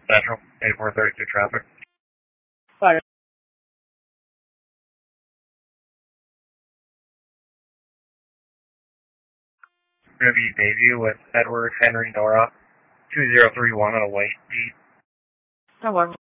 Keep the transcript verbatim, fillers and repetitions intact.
Central, eighty-four thirty-two traffic. Hi. Going to be Bayview with Edward Henry Nora, two zero three one on a white Jeep. Hello.